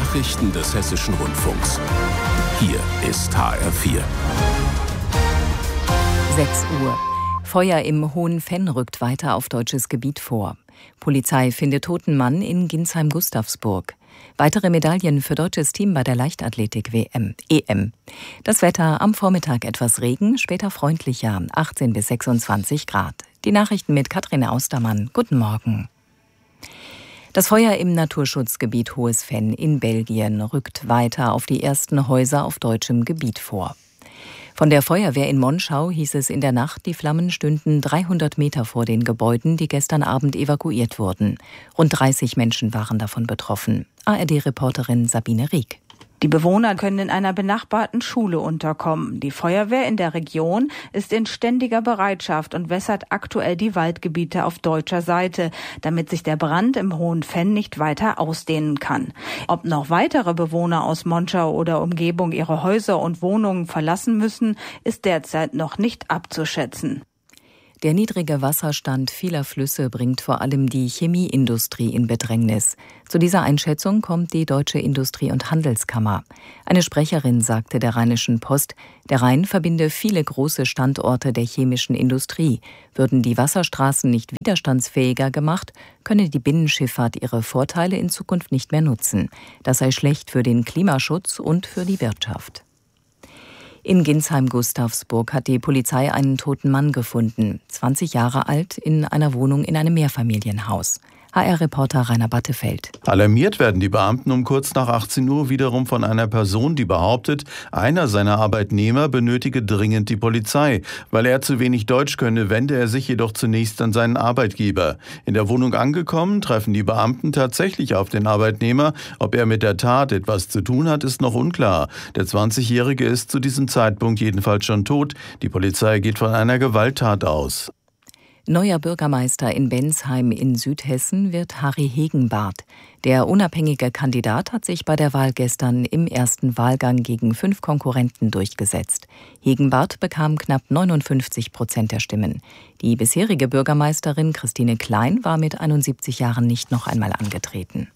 Nachrichten des Hessischen Rundfunks. Hier ist HR4. 6 Uhr. Feuer im Hohenfenn rückt weiter auf deutsches Gebiet vor. Polizei findet toten Mann in Ginsheim-Gustavsburg. Weitere Medaillen für deutsches Team bei der Leichtathletik-EM. Das Wetter: am Vormittag etwas Regen, später freundlicher, 18 bis 26 Grad. Die Nachrichten mit Katrin Austermann. Guten Morgen. Das Feuer im Naturschutzgebiet Hohenfenn in Belgien rückt weiter auf die ersten Häuser auf deutschem Gebiet vor. Von der Feuerwehr in Monschau hieß es in der Nacht, die Flammen stünden 300 Meter vor den Gebäuden, die gestern Abend evakuiert wurden. Rund 30 Menschen waren davon betroffen. ARD-Reporterin Sabine Rieck. Die Bewohner können in einer benachbarten Schule unterkommen. Die Feuerwehr in der Region ist in ständiger Bereitschaft und wässert aktuell die Waldgebiete auf deutscher Seite, damit sich der Brand im Hohenfenn nicht weiter ausdehnen kann. Ob noch weitere Bewohner aus Monschau oder Umgebung ihre Häuser und Wohnungen verlassen müssen, ist derzeit noch nicht abzuschätzen. Der niedrige Wasserstand vieler Flüsse bringt vor allem die Chemieindustrie in Bedrängnis. Zu dieser Einschätzung kommt die Deutsche Industrie- und Handelskammer. Eine Sprecherin sagte der Rheinischen Post, der Rhein verbinde viele große Standorte der chemischen Industrie. Würden die Wasserstraßen nicht widerstandsfähiger gemacht, könne die Binnenschifffahrt ihre Vorteile in Zukunft nicht mehr nutzen. Das sei schlecht für den Klimaschutz und für die Wirtschaft. In Ginsheim-Gustavsburg hat die Polizei einen toten Mann gefunden, 20 Jahre alt, in einer Wohnung in einem Mehrfamilienhaus. HR-Reporter Rainer Battefeld. Alarmiert werden die Beamten um kurz nach 18 Uhr wiederum von einer Person, die behauptet, einer seiner Arbeitnehmer benötige dringend die Polizei. Weil er zu wenig Deutsch könne, wende er sich jedoch zunächst an seinen Arbeitgeber. In der Wohnung angekommen, treffen die Beamten tatsächlich auf den Arbeitnehmer. Ob er mit der Tat etwas zu tun hat, ist noch unklar. Der 20-Jährige ist zu diesem Zeitpunkt jedenfalls schon tot. Die Polizei geht von einer Gewalttat aus. Neuer Bürgermeister in Bensheim in Südhessen wird Harry Hegenbarth. Der unabhängige Kandidat hat sich bei der Wahl gestern im ersten Wahlgang gegen 5 Konkurrenten durchgesetzt. Hegenbarth bekam knapp 59% der Stimmen. Die bisherige Bürgermeisterin Christine Klein war mit 71 Jahren nicht noch einmal angetreten.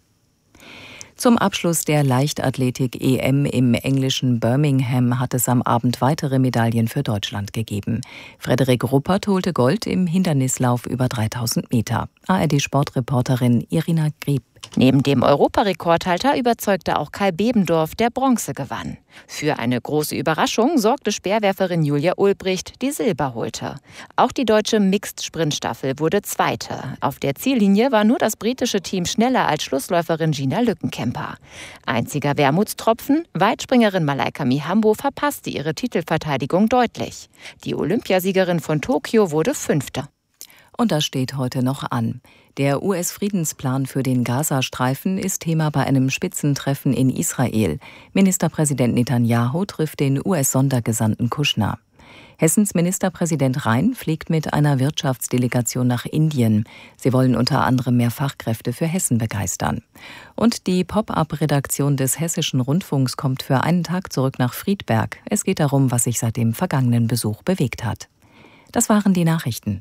Zum Abschluss der Leichtathletik-EM im englischen Birmingham hat es am Abend weitere Medaillen für Deutschland gegeben. Frederik Ruppert holte Gold im Hindernislauf über 3000 Meter. ARD-Sportreporterin Irina Grieb. Neben dem Europarekordhalter überzeugte auch Kai Bebendorf, der Bronze gewann. Für eine große Überraschung sorgte Speerwerferin Julia Ulbricht, die Silber holte. Auch die deutsche Mixed-Sprintstaffel wurde Zweite. Auf der Ziellinie war nur das britische Team schneller als Schlussläuferin Gina Lückenkämper. Einziger Wermutstropfen: Weitspringerin Malaika Mihambo verpasste ihre Titelverteidigung deutlich. Die Olympiasiegerin von Tokio wurde Fünfte. Und das steht heute noch an. Der US-Friedensplan für den Gazastreifen ist Thema bei einem Spitzentreffen in Israel. Ministerpräsident Netanyahu trifft den US-Sondergesandten Kushner. Hessens Ministerpräsident Rhein fliegt mit einer Wirtschaftsdelegation nach Indien. Sie wollen unter anderem mehr Fachkräfte für Hessen begeistern. Und die Pop-up-Redaktion des Hessischen Rundfunks kommt für einen Tag zurück nach Friedberg. Es geht darum, was sich seit dem vergangenen Besuch bewegt hat. Das waren die Nachrichten.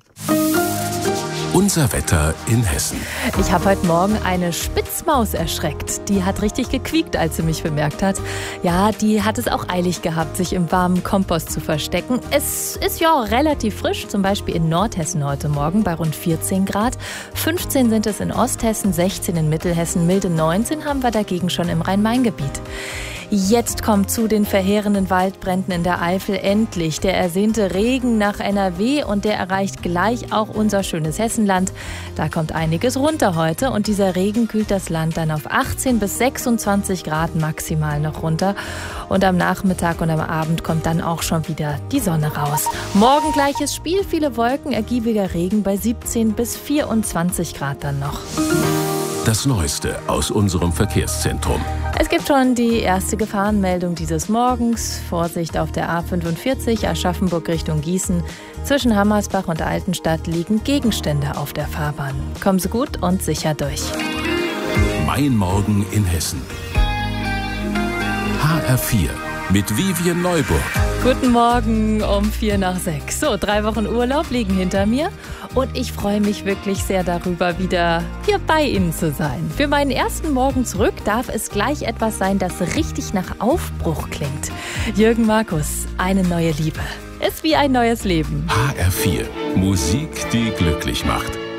Unser Wetter in Hessen. Ich habe heute Morgen eine Spitzmaus erschreckt. Die hat richtig gequiekt, als sie mich bemerkt hat. Ja, die hat es auch eilig gehabt, sich im warmen Kompost zu verstecken. Es ist ja auch relativ frisch, zum Beispiel in Nordhessen heute Morgen bei rund 14 Grad. 15 sind es in Osthessen, 16 in Mittelhessen, milde 19 haben wir dagegen schon im Rhein-Main-Gebiet. Jetzt kommt zu den verheerenden Waldbränden in der Eifel endlich der ersehnte Regen nach NRW und der erreicht gleich auch unser schönes Hessenland. Da kommt einiges runter heute und dieser Regen kühlt das Land dann auf 18 bis 26 Grad maximal noch runter. Und am Nachmittag und am Abend kommt dann auch schon wieder die Sonne raus. Morgen gleiches Spiel, viele Wolken, ergiebiger Regen bei 17 bis 24 Grad dann noch. Das Neueste aus unserem Verkehrszentrum. Es gibt schon die erste Gefahrenmeldung dieses Morgens. Vorsicht auf der A45 Aschaffenburg Richtung Gießen. Zwischen Hammersbach und Altenstadt liegen Gegenstände auf der Fahrbahn. Kommen Sie gut und sicher durch. Mein Morgen in Hessen. HR4 mit Vivian Neuburg. Guten Morgen um 5:45. So, 3 Wochen Urlaub liegen hinter mir. Und ich freue mich wirklich sehr darüber, wieder hier bei Ihnen zu sein. Für meinen ersten Morgen zurück darf es gleich etwas sein, das richtig nach Aufbruch klingt. Jürgen Markus, eine neue Liebe. Ist wie ein neues Leben. HR4. Musik, die glücklich macht.